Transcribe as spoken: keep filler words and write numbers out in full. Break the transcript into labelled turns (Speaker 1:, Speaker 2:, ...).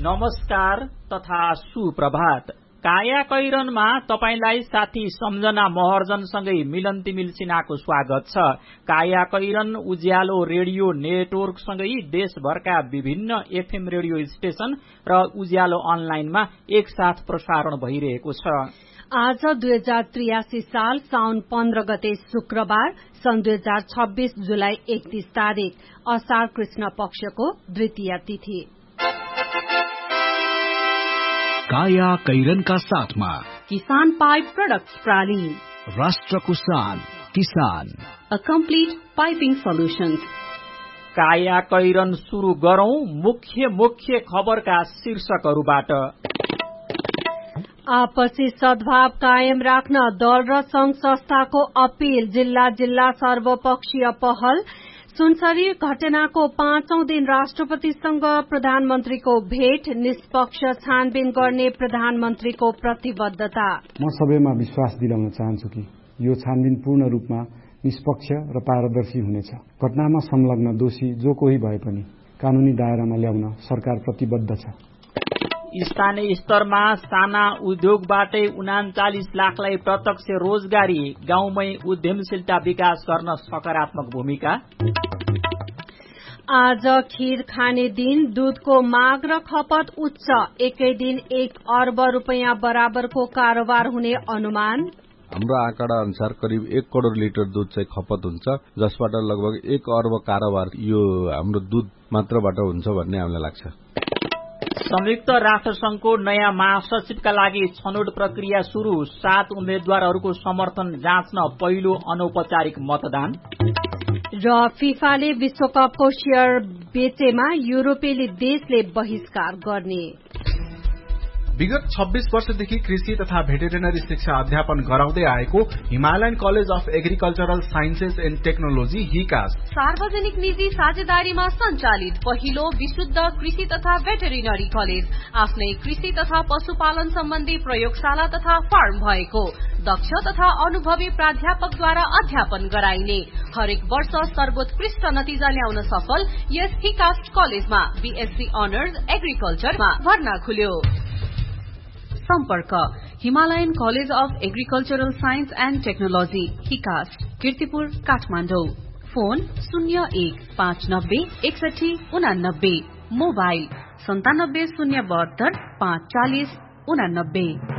Speaker 1: नमस्कार तथा सुप्रभात। काया कैरनमा तपाईलाई साथी सम्झना महर्जनसँगै मिलन तिमिल सिन्हाको स्वागत छ। काया कैरन उज्यालो रेडियो नेटवर्कसँगै देशभरका विभिन्न एफएम रेडियो स्टेशन र उज्यालो अनलाइनमा एकसाथ प्रसारण भइरहेको छ।
Speaker 2: आज दुई हजार त्रियासी साल साउन पन्ध्र गते शुक्रबार सन् दुई हजार छब्बीस जुलाई एकतीस तारीक असार कृष्ण पक्षको द्वितीय तिथि।
Speaker 3: काया कैरनका साथमा
Speaker 2: किसान पाइप प्रोडक्ट्स प्राली,
Speaker 3: राष्ट्रको शान किसान,
Speaker 2: अ कम्प्लिट पाइपिङ सोल्युशन्स।
Speaker 1: काया कैरन शुरू गरौं मुख्य मुख्य खबरका शीर्षकहरूबाट।
Speaker 2: आपसी सद्भाव कायम राख्न दल र संघ संस्थाको अपील, जिल्ला जिल्ला सर्वपक्षीय पहल। सुनसरी घटनाको पाँचौं दिन राष्ट्रपतिसँग प्रधानमन्त्रीको भेट, निष्पक्ष छानबिन गर्ने प्रधानमन्त्रीको प्रतिबद्धता।
Speaker 4: म सबैमा विश्वास दिलाउन चाहन्छु कि यो छानबिन पूर्ण रूपमा निष्पक्ष र पारदर्शी हुनेछ। घटनामा संलग्न दोषी जो कोही भए पनि कानूनी दायरामा ल्याउन सरकार प्रतिबद्ध छ।
Speaker 1: स्थानीय स्तरमा साना उद्योगबाटै उनाचालिस लाखलाई प्रत्यक्ष रोजगारी, गाउँमै उद्यमशीलता विकास गर्न सकारात्मक भूमिका।
Speaker 2: आज खीर खाने दिन, दूधको माग र खपत उच्च, एकै दिन एक अर्ब रुपियाँ बराबरको कारोबार हुने अनुमान।
Speaker 5: हाम्रो आँकडा अनुसार करिब एक करोड़ लिटर दूध चाहिँ खपत हुन्छ, जसबाट लगभग एक अर्ब कारोबार यो हाम्रो दूध मात्रबाट हुन्छ भन्ने हामीलाई लाग्छ।
Speaker 1: संयुक्त राष्ट्र संघको नयाँ महासचिवका लागि छनौट प्रक्रिया शुरू, सात उम्मेद्वारहरूको समर्थन जाँच्न पहिलो अनौपचारिक मतदान।
Speaker 2: र फिफाले विश्वकपको शेयर बेचेमा युरोपेली देशले बहिष्कार गर्ने।
Speaker 6: विगत छब्बीस वर्षदेखि कृषि तथा भेटेरिनरी शिक्षा अध्यापन गराउँदै आएको Himalayan college of agricultural sciences and technology हिकास
Speaker 7: सार्वजनिक निजी साझेदारीमा सञ्चालित पहिलो विशुद्ध कृषि तथा भेटेरिनरी कलेज, आफ्नै कृषि तथा पशुपालन सम्बन्धी प्रयोगशाला तथा फार्म भएको, दक्ष तथा अनुभवी प्राध्यापकद्वारा अध्यापन गराइने, हरेक वर्ष सर्वोत्कृष्ट नतिजा ल्याउन सफल यस हिकास कलेजमा बीएससी अनर्स एग्रिकल्चरमा भर्ना खुल्यो। सम्पर्क Himalayan college of agricultural science and technology हिकास, Kirtipur, Kathmandu. Phone शून्य एक पाँच नब्बे एकसठी उनानब्बे, मोबाइल सन्तानब्बे शून्य बहत्तर पाँच चालिस उनानब्बे।